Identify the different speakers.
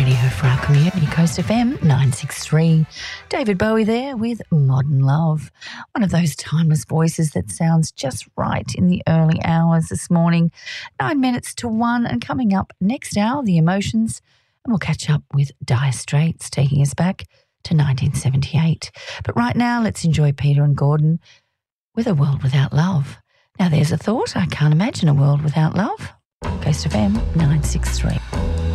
Speaker 1: radio for our community, Coast FM 963. David Bowie there with Modern Love. One of those timeless voices that sounds just right in the early hours this morning. 9 minutes to 1, and coming up next hour, The Emotions, and we'll catch up with Dire Straits, taking us back to 1978. But right now, let's enjoy Peter and Gordon with A World Without Love. Now, there's a thought. I can't imagine a world without love. Coast FM 963.